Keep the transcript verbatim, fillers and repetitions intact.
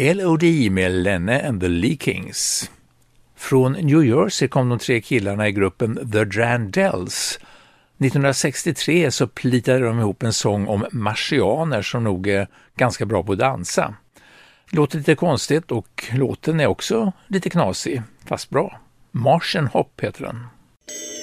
L O D med Lenne and the Leakings. Från New Jersey kom de tre killarna i gruppen The Drandells. nittonhundrasextiotre så plitade de ihop en sång om marsianer som nog är ganska bra på att dansa. Låter lite konstigt och låten är också lite knasig, fast bra. Martian Hop heter den.